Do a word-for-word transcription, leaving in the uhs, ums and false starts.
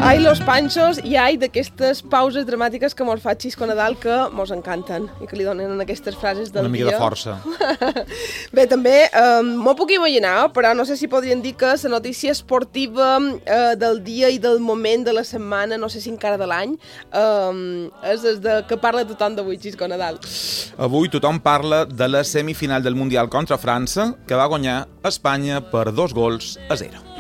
Ai, los panxos i ai d'aquestes pauses dramàtiques que mos fa Xisco Nadal que mos encanten i que li donen aquestes frases del dia. Una mica de força. Bé, també eh, m'ho puc imaginar, però no sé si podrien dir que la notícia esportiva eh, del dia i del moment de la setmana, no sé si encara de l'any, eh, és des de que parla tothom d'avui, Xisco Nadal. Avui tothom parla de la semifinal del Mundial contra França, que va guanyar Espanya per dos gols a zero.